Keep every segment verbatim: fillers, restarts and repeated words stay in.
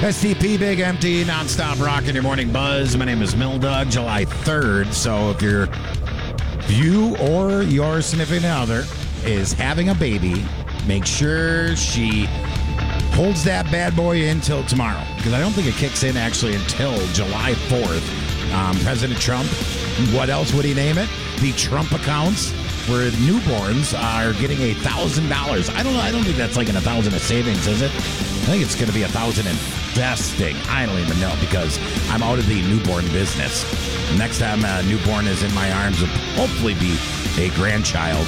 S T P, Big Empty, nonstop rocking your morning buzz. My name is Mildug, July third. So if you're you or your significant other is having a baby, make sure she holds that bad boy until tomorrow, because I don't think it kicks in actually until July fourth. Um, President Trump, what else would he name it? The Trump accounts, where newborns are getting a thousand dollars. I don't know. I don't think that's like in a thousand of savings, is it? I think it's going to be a thousand investing. I don't even know, because I'm out of the newborn business. Next time a newborn is in my arms, will hopefully be a grandchild,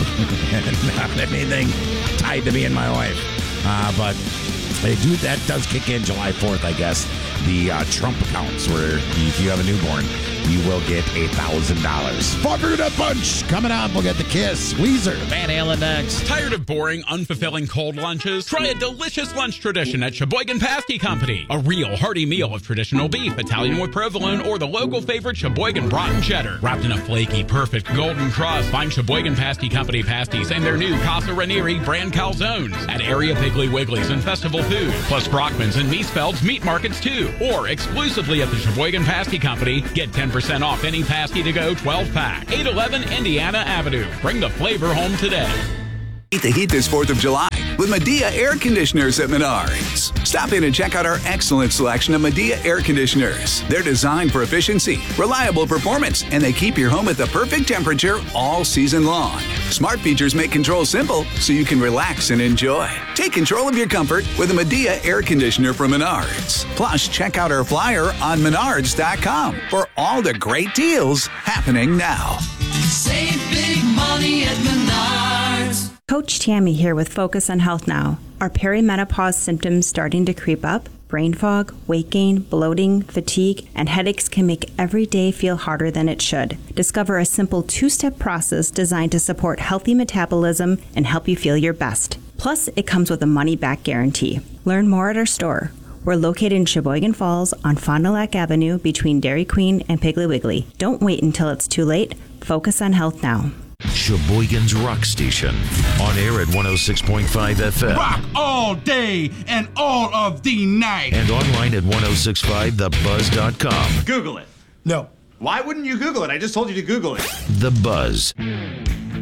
not anything tied to me and my wife. Uh, but they do that does kick in July fourth, I guess. The uh, Trump accounts, where if you have a newborn, you will get a thousand dollars. Fucker a punch coming up. We'll get the Kiss, Weezer, Van Halen next. Tired of boring, unfulfilling cold lunches? Try a delicious lunch tradition at Sheboygan Pasty Company. A real hearty meal of traditional beef, Italian with provolone, or the local favorite Sheboygan Broughton Cheddar. Wrapped in a flaky, perfect golden crust. Find Sheboygan Pasty Company pasties and their new Casa Ranieri brand calzones at area Piggly Wigglies and Festival Food, plus Brockman's and Miesfeld's meat markets too. Or exclusively at the Sheboygan Pasty Company, get ten percent off any Pasty to Go twelve pack. eight eleven Indiana Avenue. Bring the flavor home today. Beat the heat this fourth of July with Medea Air Conditioners at Menards. Stop in and check out our excellent selection of Medea Air Conditioners. They're designed for efficiency, reliable performance, and they keep your home at the perfect temperature all season long. Smart features make control simple, so you can relax and enjoy. Take control of your comfort with a Medea Air Conditioner from Menards. Plus, check out our flyer on menards dot com for all the great deals happening now. Save big money at Menards. Coach Tammy here with Focus on Health Now. Are perimenopause symptoms starting to creep up? Brain fog, weight gain, bloating, fatigue, and headaches can make every day feel harder than it should. Discover a simple two-step process designed to support healthy metabolism and help you feel your best. Plus, it comes with a money-back guarantee. Learn more at our store. We're located in Sheboygan Falls on Fond du Lac Avenue between Dairy Queen and Piggly Wiggly. Don't wait until it's too late. Focus on health now. Sheboygan's Rock Station. On air at one oh six point five F M. Rock all day and all of the night. And online at ten sixty-five the buzz dot com. Google it. No. Why wouldn't you Google it? I just told you to Google it. The Buzz.